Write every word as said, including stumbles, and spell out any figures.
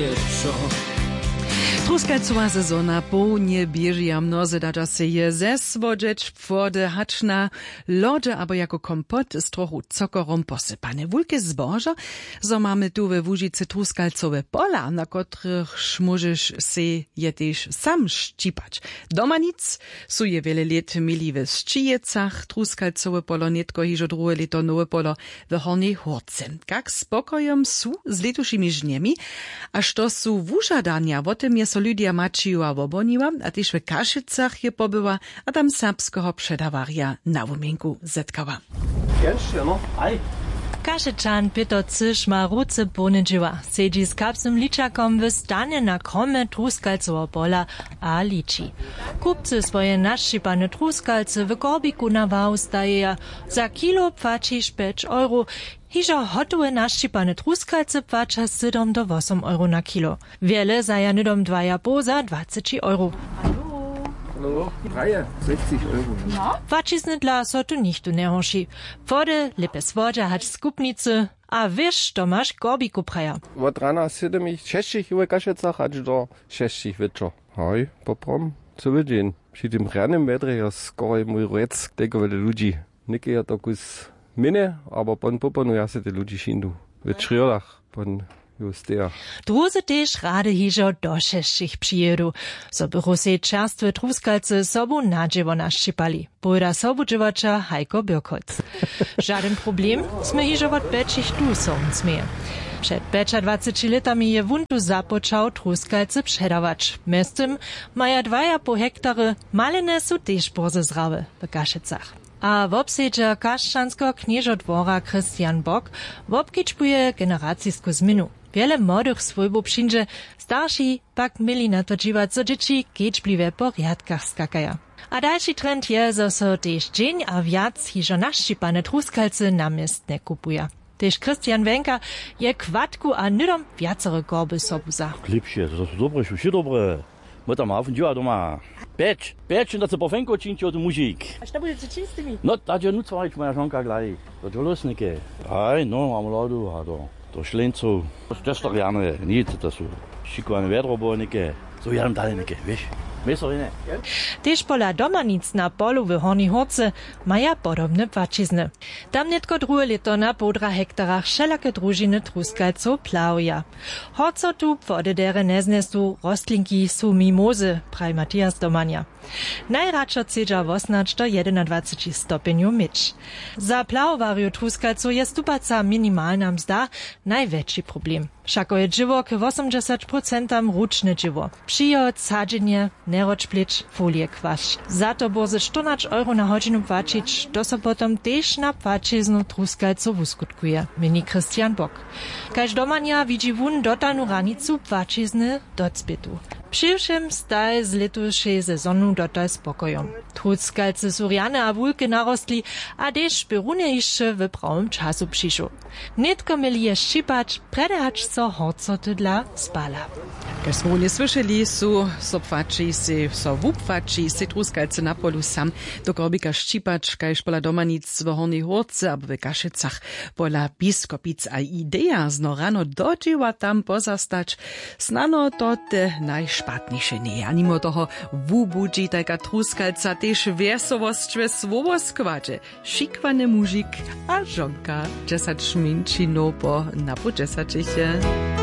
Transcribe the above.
pierwszo. Truskajcowa sezona połnie bierze mnozy daja se je zeswodzieć wody haczna lodzie, abo jako kompot z trochu cokorom posypane. Wulkie zboża, zo mamy tu we Łużycy truskajcowe pola, na których możesz se je też sam szczypać. Doma nic, su je wiele lat mieli we Szczyjecach, truskajcowe polo netko hižo drugie leto nowe polo w Hornej Hórce. Jak spokojom su z letuszymi żniemi, a što su wużadania, o tym je so Lydia Maciuła woboniła, a też w Kaszycach je pobyła, a tam serbskiego przedawaria na wumienku zetkała. Jeszcze, no, aj. Kaszyczan Peter Cysz ma ruce ponedžiła. Sedzi z kapsnym liczakom w stanie na krome truskalcowa pola a liczy. Kupcy swoje naszczypane truskalce w korbiku na wał staje. Za kilo płacisz pięć euro. Hižo hotowe naszczypane truskalce płaca siedem do osiem euro na kilo. Wiele za janydom dwa po za dwadzieścia euro. No, drei, sechzig euro. No? Płacizny dla so tu nichtu nie hoši. Wody, lepe słodzia hać skupnicy, a wiesz, to masz korbiku praja. Od rana siedem ich sześcich w Kaszycach, a do sześcich wieczor. Hoj, poprom, co widzien. Przy tym ranym wetrze jest skoro mój rec, tego wiele ludzi. Nikt je to kus minne, aber pon poponu ja se te ludzi szindu. W Schriolach, pon Justia. Druzy też rady hižo do šešćich přijedu, so bychu se čerstve truskalce sobu nadziewo naszczypali. Pojda sobu dživača Hajko Birkoc. Żaden problem, sme hižo od bečich tu sądzmy. Przed dwadzieścia latami je wuntu započał truskalce przedawać. Mestem maja dwa po hektary, malene su też borze zrawy w Kaszycach. A w obsedzie kaszczanskiego knieżodwora Christian Bock wobkiczpuje generacijsku zminu. Wiele młodych swojbów przyjdzie, starsi pak mieli na to dziwać, co dzieci kieczbliwe po riadkach skakaja. A dalszy trend je, że so też dzień a wiac hižo naszczypane truskalce namiestne kupuje. Też Christian Wenka je kwadku a nydom wiacere gorby sobu za. Klipsie, to są dobre, wszystko dobre. My tam auf działa doma. Pecz, pecz, da se pofenko činči od mužik. A šta budete čin s tými? No, da je nucvarič moja žonka gledaj. To je losnike. Aj, no, mám mladu, a to, to šlencov. To je stariane, nic, to sú šikovane vedrobojnike. So jadam dalej nike, vieš. Mesovine. Też pola domanic na polu w Hornej Hórce maja podobne płacizny. Tam netko drugie leto na podra hektarach wszelakie drużyny truskalców plauja. Horco tu podedere neznestu rostlinki su mimozy, praj Matthias Domania. Najradšo cedža osnać do dwadzieścia stopniu myć. Za plauwariu truskalców jest stupaca minimalna mzda największy problem. Všako je dživo k osiemdziesiąt procent ručne dživo. Přijod, sadzenie, neročplič, folie kwasz. Za to boze czternaście euro na hodinu płacić, to so potom też na płaciznu truskalców uskutkuje, mini Christian Bock. Kaž domania widzi wun dotanu ranicu płacizny docbytu. Přiwšem staj z letušej sezonu dotaj spokojom. Truskalce su rjane a wulke narostli, a też perune jeszcze w prawym czasu přišu. Netko mieli je ščipać, predehać so horcoty dla spala. Kaj smo nie słyszeli, su so płaci se, so wupłaci se truskalce na polu sam do korbika ščipać, kajž pola domanic w Hornej Hórce abo w Kaszycach pola Biskopic a idea zno rano dodziła tam pozastać, snano to te najszpatniejsze nie. A mimo toho wubudzi taka truskalca też wesołość we słowoskładzie. Šikwany mužik a żonka, dziesięć minčino po napo dziesięcicie.